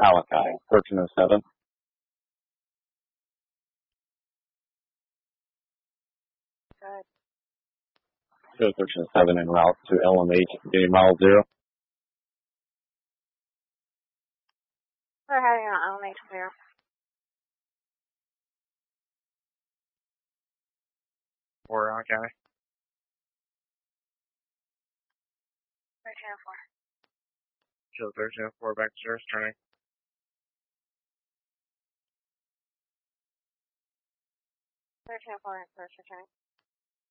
Alakai, 1307. Good. Show 1307 en route to LMH, getting mile 0. We're heading on LMH clear. Or Alakai. 1304. Show 1304 back to service turning. 1304 in first returning.